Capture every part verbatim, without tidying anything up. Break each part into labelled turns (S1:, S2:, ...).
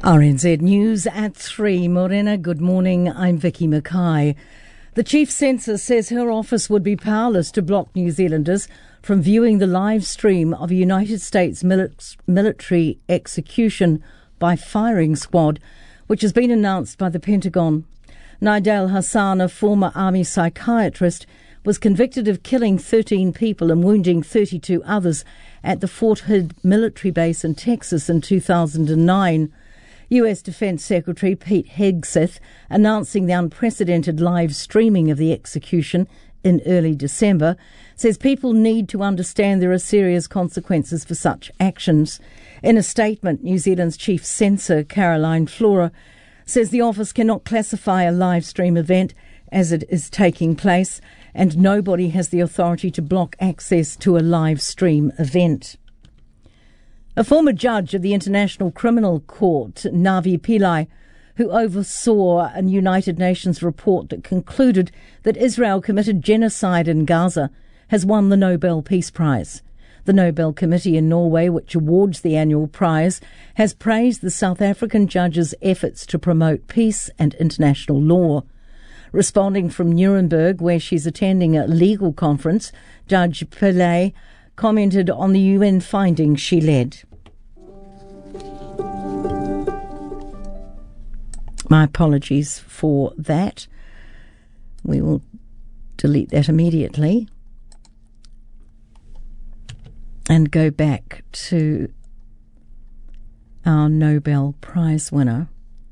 S1: R N Z News at three. Morena, good morning. I'm Vicky Mackay. The Chief Censor says her office would be powerless to block New Zealanders from viewing the live stream of a United States mili- military execution by firing squad, which has been announced by the Pentagon. Nidal Hassan, a former army psychiatrist, was convicted of killing thirteen people and wounding thirty-two others at the Fort Hood military base in Texas in two thousand nine. U S Defense Secretary Pete Hegseth announcing the unprecedented live streaming of the execution in early December says people need to understand there are serious consequences for such actions. In a statement, New Zealand's Chief Censor Caroline Flora says the office cannot classify a live stream event as it is taking place, and nobody has the authority to block access to a live stream event. A former judge of the International Criminal Court, Navi Pillay, who oversaw a United Nations report that concluded that Israel committed genocide in Gaza, has won the Nobel Peace Prize. The Nobel Committee in Norway, which awards the annual prize, has praised the South African judge's efforts to promote peace and international law. Responding from Nuremberg, where she's attending a legal conference, Judge Pillay commented on the U N findings she led. My apologies for that. We will delete that immediately and go back to our Nobel Prize winner.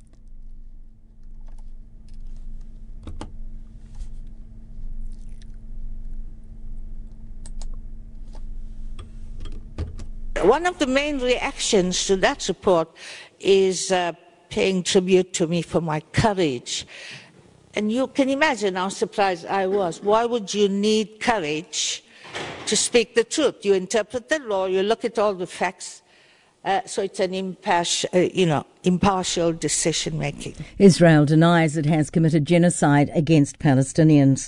S2: One of the main reactions to that report is uh, paying tribute to me for my courage. And you can imagine how surprised I was. Why would you need courage to speak the truth? You interpret the law, you look at all the facts, uh, so it's an impartial, uh, you know, impartial decision-making.
S1: Israel denies it has committed genocide against Palestinians.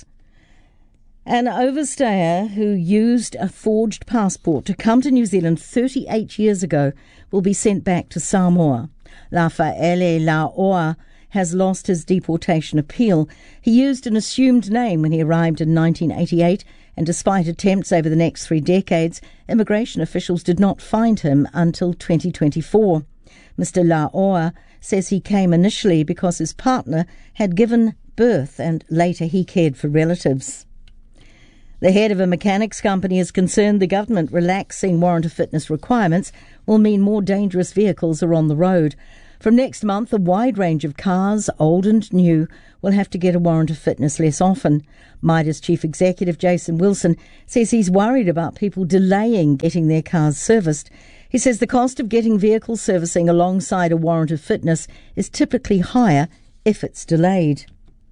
S1: An overstayer who used a forged passport to come to New Zealand thirty-eight years ago will be sent back to Samoa. Lafaele Laoa has lost his deportation appeal. He used an assumed name when he arrived in nineteen eighty-eight, and despite attempts over the next three decades, immigration officials did not find him until twenty twenty-four. Mister Laoa says he came initially because his partner had given birth and later he cared for relatives. The head of a mechanics company is concerned the government relaxing warrant of fitness requirements will mean more dangerous vehicles are on the road. From next month, a wide range of cars, old and new, will have to get a warrant of fitness less often. Midas Chief Executive Jason Wilson says he's worried about people delaying getting their cars serviced. He says the cost of getting vehicle servicing alongside a warrant of fitness is typically higher if it's delayed.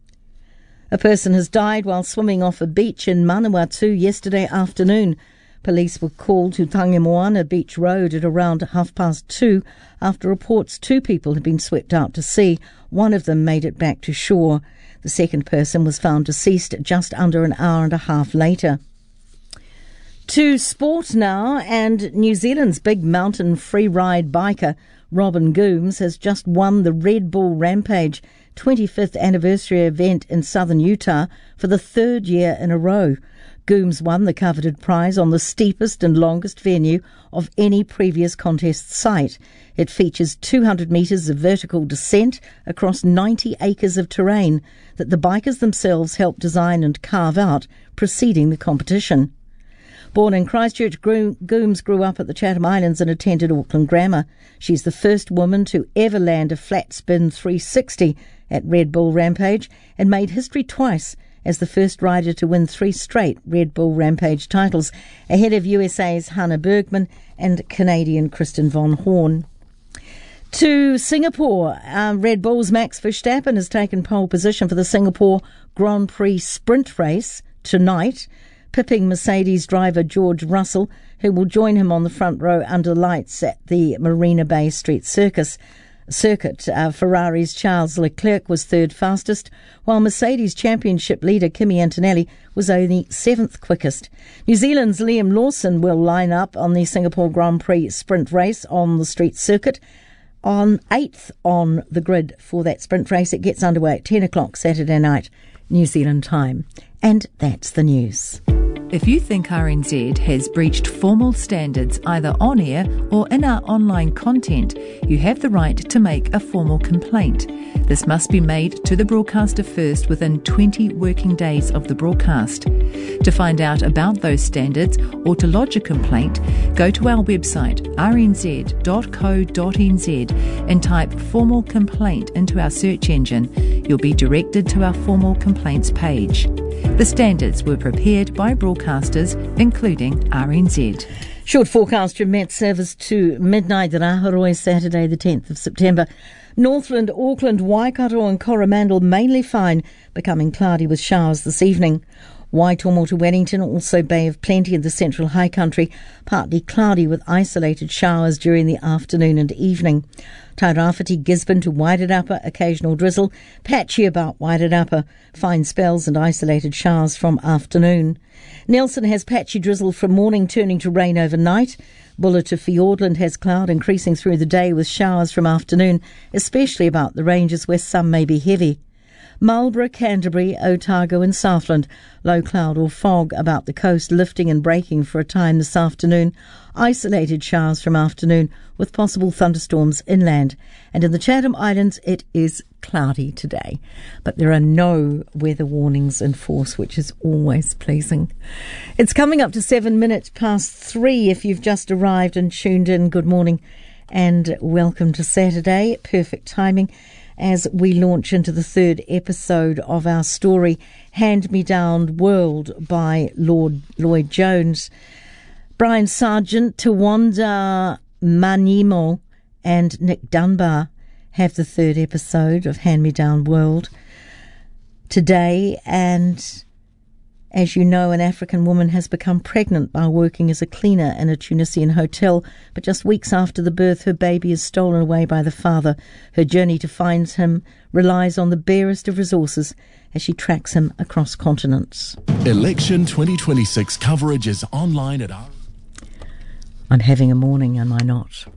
S1: A person has died while swimming off a beach in Manawatu yesterday afternoon. Police were called to Tangemoana Beach Road at around half past two after reports two people had been swept out to sea. One of them made it back to shore. The second person was found deceased just under an hour and a half later. To sport now, and New Zealand's big mountain free ride biker Robin Gooms has just won the Red Bull Rampage twenty-fifth anniversary event in southern Utah for the third year in a row. Gooms won the coveted prize on the steepest and longest venue of any previous contest site. It features two hundred metres of vertical descent across ninety acres of terrain that the bikers themselves helped design and carve out preceding the competition. Born in Christchurch, Gooms grew up at the Chatham Islands and attended Auckland Grammar. She's the first woman to ever land a flat spin three sixty at Red Bull Rampage and made history twice as the first rider to win three straight Red Bull Rampage titles, ahead of U S A's Hannah Bergman and Canadian Kristen Von Horn. To Singapore, um, Red Bull's Max Verstappen has taken pole position for the Singapore Grand Prix sprint race tonight, pipping Mercedes driver George Russell, who will join him on the front row under lights at the Marina Bay Street Circus. Circuit. Uh, Ferrari's Charles Leclerc was third fastest, while Mercedes championship leader Kimi Antonelli was only seventh quickest. New Zealand's Liam Lawson will line up on the Singapore Grand Prix sprint race on the street circuit. on eighth on the grid for that sprint race. It gets underway at ten o'clock Saturday night, New Zealand time. And that's the news.
S3: If you think R N Z has breached formal standards either on air or in our online content, you have the right to make a formal complaint. This must be made to the broadcaster first within twenty working days of the broadcast. To find out about those standards or to lodge a complaint, go to our website r n z dot co dot n z and type formal complaint into our search engine. You'll be directed to our formal complaints page. The standards were prepared by broadcasters, including R N Z.
S1: Short forecast from Met Service to midnight, Raharoi, Saturday the tenth of September. Northland, Auckland, Waikato and Coromandel mainly fine, becoming cloudy with showers this evening. Waitomo to Wellington, also Bay of Plenty in the central high country, partly cloudy with isolated showers during the afternoon and evening. Tairāwhiti, Gisborne to Wairarapa, occasional drizzle, patchy about Wairarapa, fine spells and isolated showers from afternoon. Nelson has patchy drizzle from morning turning to rain overnight. Buller to Fiordland has cloud increasing through the day with showers from afternoon, especially about the ranges where some may be heavy. Marlborough, Canterbury, Otago and Southland, low cloud or fog about the coast, lifting and breaking for a time this afternoon. Isolated showers from afternoon with possible thunderstorms inland. And in the Chatham Islands, it is cloudy today. But there are no weather warnings in force, which is always pleasing. It's coming up to seven minutes past three. If you've just arrived and tuned in, good morning and welcome to Saturday. Perfect timing as we launch into the third episode of our story, Hand-Me-Down World by Lord Lloyd Jones. Brian Sargent, Tawanda Manimo and Nick Dunbar have the third episode of Hand-Me-Down World today. And as you know, an African woman has become pregnant by working as a cleaner in a Tunisian hotel, but just weeks after the birth, her baby is stolen away by the father. Her journey to find him relies on the barest of resources as she tracks him across continents.
S4: Election twenty twenty-six coverage is online at our...
S1: I'm having a morning, am I not?